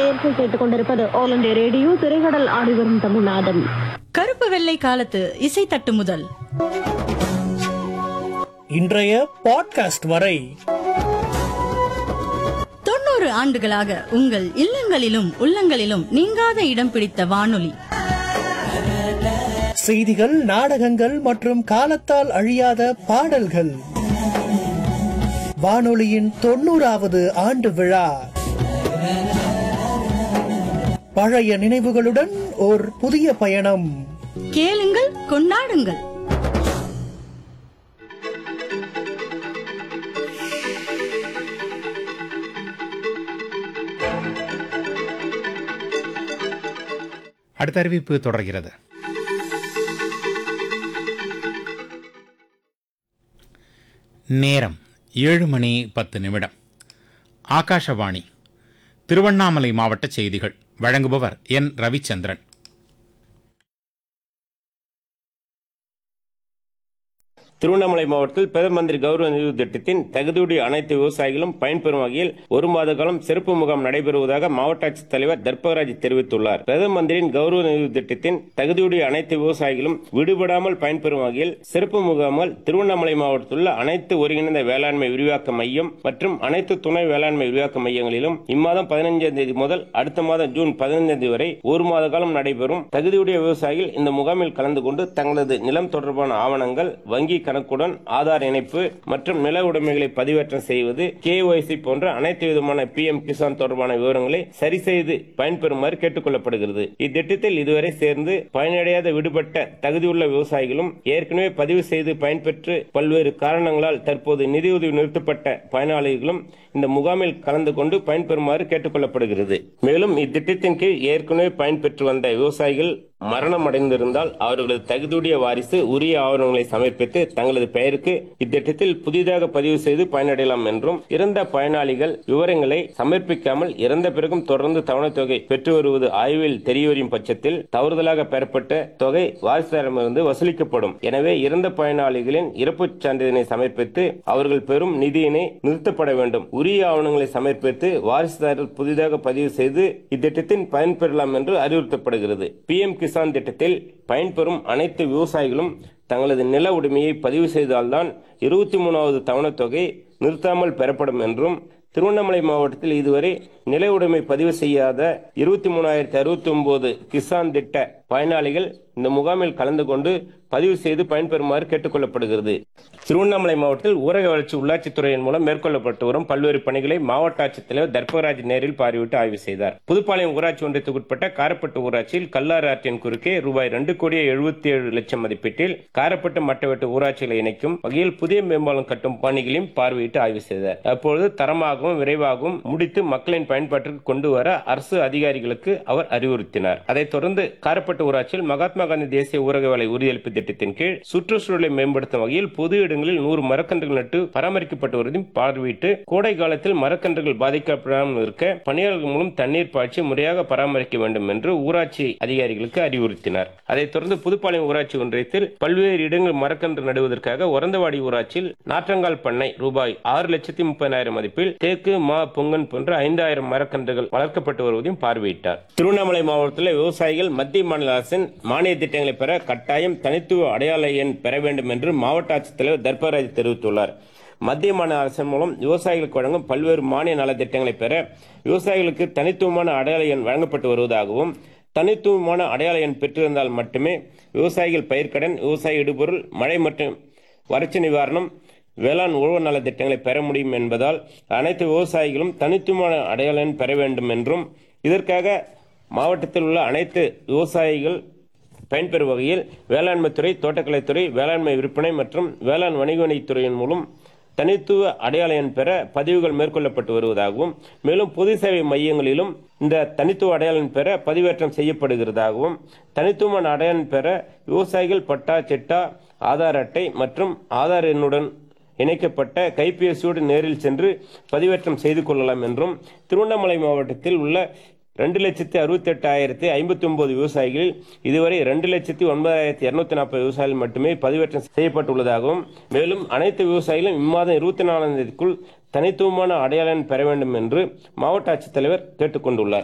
நேயர்கள் கேட்டுக் கொண்டிருப்பது ஆல் இந்தியா ரேடியோ திரைக்கடல் ஆடிவரும் தமிழ்நாதன். கருப்பு வெள்ளை காலத்து இசை தட்டு முதல் இன்றைய பாட்காஸ்ட் வரை 90 ஆண்டுகளாக உங்கள் இல்லங்களிலும் உள்ளங்களிலும் நீங்காத இடம் பிடித்த வானொலி. செய்திகள், நாடகங்கள் மற்றும் காலத்தால் அழியாத பாடல்கள். வானொலியின் 90வது ஆண்டு விழா. பழைய நினைவுகளுடன் ஒரு புதிய பயணம். கேளுங்கள், கொண்டாடுங்கள். அடுத்த அறிவிப்பு தொடர்கிறது. நேரம் 7:10. ஆகாஷவாணி, திருவண்ணாமலை மாவட்ட செய்திகள். வழங்குபவர் என் ரவிச்சந்திரன். திருவண்ணாமலை மாவட்டத்தில் பிரதம மந்திரி கௌரவ நிதி திட்டத்தின் தகுதியுடைய அனைத்து விவசாயிகளும் பயன்பெறும் வகையில் 1 மாத காலம் சிறப்பு முகாம் நடைபெறுவதாக மாவட்ட ஆட்சித்தலைவர் தர்பகராஜ் தெரிவித்துள்ளார். பிரதம மந்திரியின் கௌரவ நிதி திட்டத்தின் தகுதியுடைய அனைத்து விவசாயிகளும் விடுபடாமல் பயன்பெறும் வகையில் சிறப்பு முகாம்கள் திருவண்ணாமலை மாவட்டத்தில் உள்ள அனைத்து ஒருங்கிணைந்த வேளாண்மை விரிவாக்க மையம் மற்றும் அனைத்து துணை வேளாண்மை விரிவாக்க மையங்களிலும் இம்மாதம் 15ஆம் தேதி முதல் அடுத்த மாதம் ஜூன் 15ஆம் தேதி வரை 1 மாத காலம் நடைபெறும். தகுதியுடைய விவசாயிகள் இந்த முகாமில் கலந்து கொண்டு தங்களது நிலம் தொடர்பான ஆவணங்கள், வங்கி கணக்குடன் ஆதார் இணைப்பு மற்றும் நில உடைமைகளை பதிவேற்றம் செய்வது, KYC போன்ற அனைத்து விதமான PM கிசான் தொடர்பான விவரங்களை சரி செய்து பயன்பெறுமாறு கேட்டுக் கொள்ளப்படுகிறது. இத்திட்டத்தில் இதுவரை சேர்ந்து பயனடையாத விடுபட்ட தகுதியுள்ள விவசாயிகளும் ஏற்கனவே பதிவு செய்து பயன்பெற்று பல்வேறு காரணங்களால் தற்போது நிதியுதவி நிறுத்தப்பட்ட பயனாளிகளும் இந்த முகாமில் கலந்து கொண்டு பயன்பெறுமாறு கேட்டுக் கொள்ளப்படுகிறது. மேலும் இத்திட்டத்தின் கீழ் ஏற்கனவே பயன்பெற்று வந்த விவசாயிகள் மரணம் அடைந்திருந்தால் அவர்களது தகுதியுடைய வாரிசு உரிய ஆவணங்களை சமர்ப்பித்து தங்களது பெயருக்கு இத்திட்டத்தில் புதிதாக பதிவு செய்து பயனடையலாம் என்றும், இறந்த பயனாளிகள் விவரங்களை சமர்ப்பிக்காமல் இறந்த பிறகும் தொடர்ந்து தவணைத் தொகை பெற்று வருவது ஆய்வில் தெரியவரும் பட்சத்தில் தவறுதலாக பெறப்பட்ட தொகை வாரிசுதாரமிருந்து வசூலிக்கப்படும். எனவே இறந்த பயனாளிகளின் இறப்புச் சான்றிதழை சமர்ப்பித்து அவர்கள் பெறும் நிதியினை நிறுத்தப்பட வேண்டும். உரிய ஆவணங்களை சமர்ப்பித்து வாரிசுதாரர் புதிதாக பதிவு செய்து இத்திட்டத்தின் பயன்பெறலாம் என்று அறிவுறுத்தப்படுகிறது. PM கிசான் திட்டத்தில் பயன்பெறும் அனைத்து விவசாயிகளும் தங்களது நில உடைமையை பதிவு செய்தால்தான் 23வது தவணைத் தொகை நிறுத்தாமல் பெறப்படும் என்றும், திருவண்ணாமலை மாவட்டத்தில் இதுவரை நில உடைமை பதிவு செய்யாத 23,069 கிசான் திட்ட பயனாளிகள் இந்த முகாமில் கலந்து கொண்டு பதிவு செய்து பயன்பெறுமாறு கேட்டுக் கொள்ளப்படுகிறது. திருவண்ணாமலை மாவட்டத்தில் ஊரக வளர்ச்சி உள்ளாட்சித்துறையின் மூலம் மேற்கொள்ளப்பட்டு வரும் பல்வேறு பணிகளை மாவட்ட ஆட்சித்தலைவர் தர்பகராஜ் நேரில் பார்வையிட்டு ஆய்வு செய்தார். புதுப்பாளையம் ஊராட்சி ஒன்றியத்துக்குட்பட்ட காரப்பட்டு ஊராட்சியில் கல்லாறு ஆற்றின் குறுக்கே ரூபாய் 2,77,00,000 மதிப்பீட்டில் காரப்பட்டு மட்டவெட்டு ஊராட்சிகளை இணைக்கும் வகையில் புதிய மேம்பாலம் கட்டும் பணிகளையும் பார்வையிட்டு ஆய்வு செய்தார். அப்பொழுது தரமாகவும் விரைவாகவும் முடித்து மக்களின் பயன்பாட்டிற்கு கொண்டு வர அரசு அதிகாரிகளுக்கு அவர் அறிவுறுத்தினார். அதைத் தொடர்ந்து காரப்பட்டு ஊராட்சியில் மகாத்மா காந்தி தேசிய ஊரக வேலை உறுதியளிப்பு திட்டத்தின் கீழ் சுற்றுச்சூழலை மேம்படுத்தும் வகையில் பொது இடங்களில் 100 மரக்கன்றுகள் நட்டு பராமரிக்கப்பட்டு வருவதையும் பார்வையிட்டு கோடை காலத்தில் மரக்கன்றுகள் பாதிக்கப்படாமல் இருக்க பணியாளர்கள் மூலம் தண்ணீர் பாய்ச்சி முறையாக பராமரிக்க வேண்டும் என்று ஊராட்சி அதிகாரிகளுக்கு அறிவுறுத்தினார். அதைத் தொடர்ந்து புதுப்பாளையம் ஊராட்சி ஒன்றியத்தில் பல்வேறு இடங்கள் மரக்கன்று நடுவதற்காக ஒரந்தவாடி ஊராட்சியில் நாற்றங்கால் பண்ணை ரூபாய் 6,30,000 மதிப்பில் தேக்கு, மா, பொங்கன் போன்ற 5,000 மரக்கன்றுகள் வளர்க்கப்பட்டு வருவதையும் பார்வையிட்டார். திருவண்ணாமலை மாவட்டத்தில் விவசாயிகள் மத்திய மாநில அரசின் மானிய திட்டங்களை பெற கட்டாயம் தனித்துவ அடையாள எண் பெற வேண்டும் என்று மாவட்ட ஆட்சித்தலைவர் தர்பகராஜ் தெரிவித்துள்ளார். மத்திய மாநில அரசின் மூலம் விவசாயிகளுக்கு வழங்கும் பல்வேறு மானிய நலத்திட்டங்களை பெற விவசாயிகளுக்கு தனித்துவமான அடையாள எண் வழங்கப்பட்டு வருவதாகவும், தனித்துவமான அடையாள எண் பெற்றிருந்தால் மட்டுமே விவசாயிகள் பயிர்க்கடன், விவசாய இடுபொருள், மழை மற்றும் வறட்சி நிவாரணம், வேளாண் உழவு நல திட்டங்களை பெற முடியும் என்பதால் அனைத்து விவசாயிகளும் தனித்துவமான அடையாள எண் பெற வேண்டும் என்றும், இதற்காக மாவட்டத்தில் உள்ள அனைத்து விவசாயிகள் பயன்பெறும் வகையில் வேளாண்மைத்துறை, தோட்டக்கலைத்துறை, வேளாண்மை விற்பனை மற்றும் வேளாண் வணிகத்துறையின் மூலம் தனித்துவ அடையாள எண் பெற பதிவுகள் மேற்கொள்ளப்பட்டு வருவதாகவும், மேலும் பொது சேவை மையங்களிலும் இந்த தனித்துவ அடையாள எண் பெற பதிவேற்றம் செய்யப்படுகிறதாகவும், தனித்துவமான அடையாள எண் பெற விவசாயிகள் பட்டா, சிட்டா, ஆதார் அட்டை மற்றும் ஆதார் எண்ணுடன் இணைக்கப்பட்ட கைபேசியோடு நேரில் சென்று பதிவேற்றம் செய்து கொள்ளலாம் என்றும், திருவண்ணாமலை மாவட்டத்தில் உள்ள 2,68,059 விவசாயிகளில் இதுவரை 2,09,240 விவசாயிகள் மட்டுமே பதிவேற்றம் செய்யப்பட்டுள்ளதாகவும், மேலும் அனைத்து விவசாயிகளும் இம்மாதம் 24ஆம் தேதிக்குள் தனித்துவமான அடையாளம் பெற வேண்டும் என்று மாவட்ட ஆட்சித்தலைவர் கேட்டுக் கொண்டுள்ளார்.